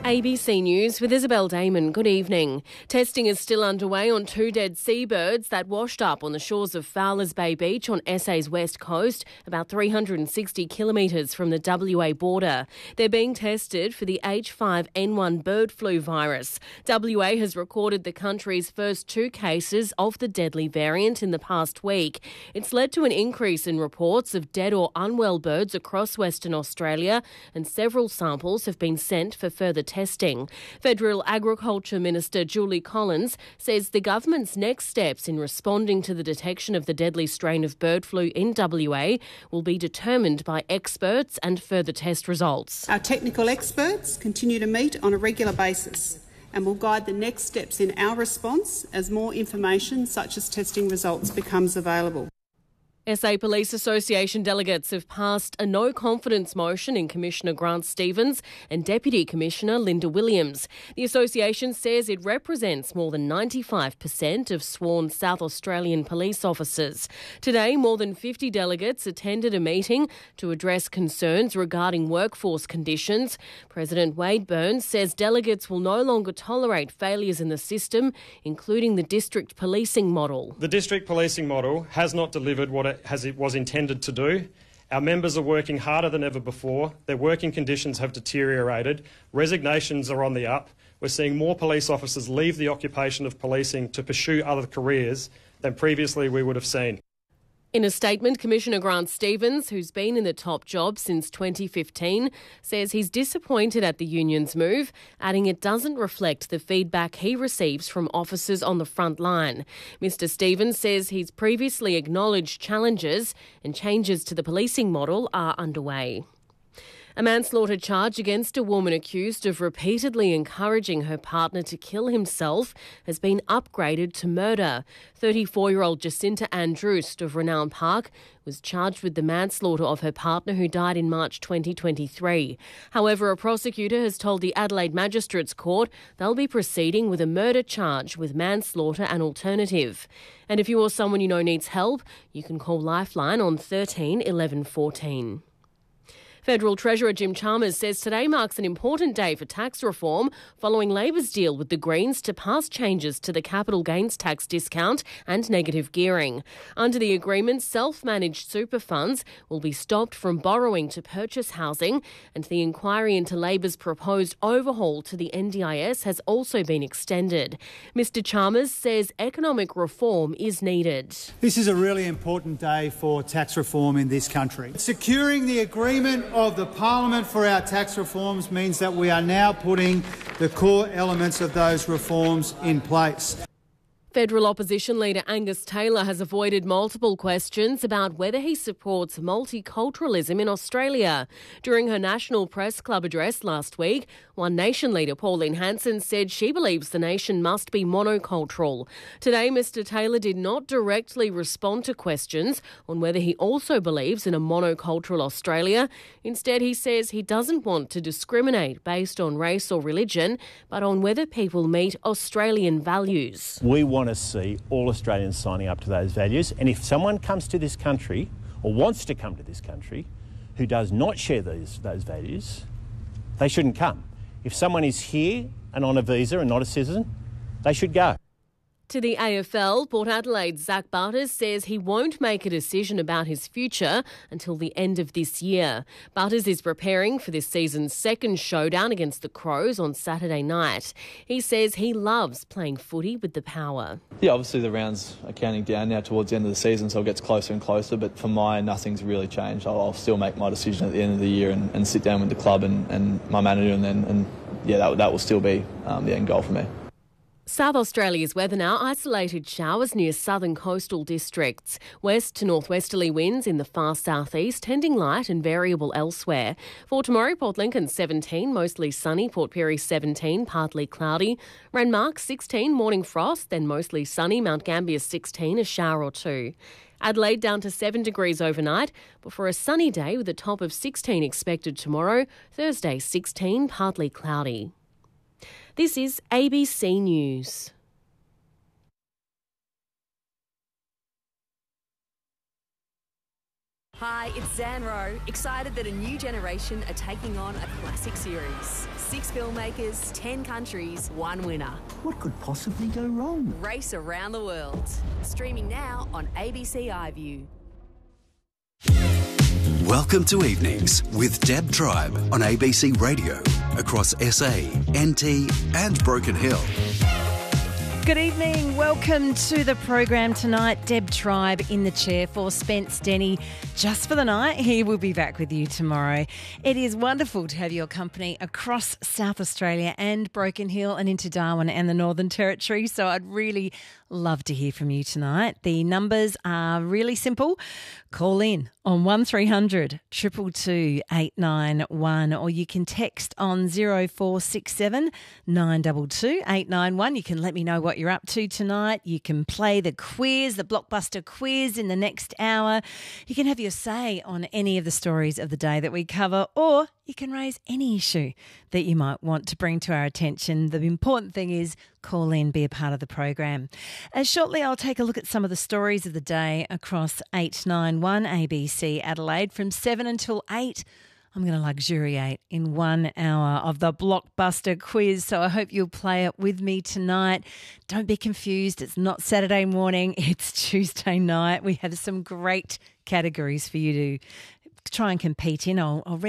ABC News with Isabel Damon. Good evening. Testing is still underway on 2 dead seabirds that washed up on the shores of Fowlers Bay Beach on SA's west coast, about 360 kilometres from the WA border. They're being tested for the H5N1 bird flu virus. WA has recorded the country's first 2 cases of the deadly variant in the past week. It's led to an increase in reports of dead or unwell birds across Western Australia, and several samples have been sent for further testing. Federal Agriculture Minister Julie Collins says the government's next steps in responding to the detection of the deadly strain of bird flu in WA will be determined by experts and further test results. Our technical experts continue to meet on a regular basis and will guide the next steps in our response as more information such as testing results becomes available. SA Police Association delegates have passed a no-confidence motion in Commissioner Grant Stevens and Deputy Commissioner Linda Williams. The association says it represents more than 95% of sworn South Australian police officers. Today, more than 50 delegates attended a meeting to address concerns regarding workforce conditions. President Wade Burns says delegates will no longer tolerate failures in the system, including the district policing model. The district policing model has not delivered what it was intended to do. Our members are working harder than ever before. Their working conditions have deteriorated. Resignations are on the up. We're seeing more police officers leave the occupation of policing to pursue other careers than previously we would have seen. In a statement, Commissioner Grant Stevens, who's been in the top job since 2015, says he's disappointed at the union's move, adding it doesn't reflect the feedback he receives from officers on the front line. Mr Stevens says he's previously acknowledged challenges and changes to the policing model are underway. A manslaughter charge against a woman accused of repeatedly encouraging her partner to kill himself has been upgraded to murder. 34-year-old Jacinta Ann Drust of Renown Park was charged with the manslaughter of her partner who died in March 2023. However, a prosecutor has told the Adelaide Magistrates Court they'll be proceeding with a murder charge with manslaughter an alternative. And if you or someone you know needs help, you can call Lifeline on 13 11 14. Federal Treasurer Jim Chalmers says today marks an important day for tax reform following Labor's deal with the Greens to pass changes to the capital gains tax discount and negative gearing. Under the agreement, self-managed super funds will be stopped from borrowing to purchase housing, and the inquiry into Labor's proposed overhaul to the NDIS has also been extended. Mr Chalmers says economic reform is needed. This is a really important day for tax reform in this country. Securing the agreement of the Parliament for our tax reforms means that we are now putting the core elements of those reforms in place. Federal Opposition Leader Angus Taylor has avoided multiple questions about whether he supports multiculturalism in Australia. During her National Press Club address last week, One Nation leader Pauline Hanson said she believes the nation must be monocultural. Today, Mr Taylor did not directly respond to questions on whether he also believes in a monocultural Australia. Instead, he says he doesn't want to discriminate based on race or religion, but on whether people meet Australian values. We want to see all Australians signing up to those values, and if someone comes to this country or wants to come to this country who does not share those values, they shouldn't come. If someone is here and on a visa and not a citizen, they should go. To the AFL, Port Adelaide's Zach Butters says he won't make a decision about his future until the end of this year. Butters is preparing for this season's second showdown against the Crows on Saturday night. He says he loves playing footy with the Power. Yeah, obviously the rounds are counting down now towards the end of the season, so it gets closer and closer, but for mine, nothing's really changed. I'll still make my decision at the end of the year and sit down with the club and my manager, and that will still be the end goal for me. South Australia's weather now. Isolated showers near southern coastal districts. West to northwesterly winds in the far southeast, tending light and variable elsewhere. For tomorrow, Port Lincoln 17, mostly sunny. Port Pirie 17, partly cloudy. Renmark 16, morning frost, then mostly sunny. Mount Gambier 16, a shower or two. Adelaide down to 7 degrees overnight, before a sunny day with a top of 16 expected tomorrow. Thursday 16, partly cloudy. This is ABC News. Hi, it's Zan Rowe, excited that a new generation are taking on a classic series. 6 filmmakers, 10 countries, 1 winner. What could possibly go wrong? Race Around the World. Streaming now on ABC iView. Welcome to Evenings with Deb Tribe on ABC Radio across SA, NT and Broken Hill. Good evening. Welcome to the program tonight. Deb Tribe in the chair for Spence Denny just for the night. He will be back with you tomorrow. It is wonderful to have your company across South Australia and Broken Hill and into Darwin and the Northern Territory. So I'd really love to hear from you tonight. The numbers are really simple. Call in on 1300 222 891 or you can text on 0467 922 891. You can let me know what you're up to tonight. You can play the quiz, the blockbuster quiz in the next hour. You can have your say on any of the stories of the day that we cover, or you can raise any issue that you might want to bring to our attention. The important thing is call in, be a part of the program. Shortly, I'll take a look at some of the stories of the day across 891 ABC Adelaide. From 7 until 8, I'm going to luxuriate in 1 hour of the blockbuster quiz, so I hope you'll play it with me tonight. Don't be confused. It's not Saturday morning. It's Tuesday night. We have some great categories for you to try and compete in. I'll read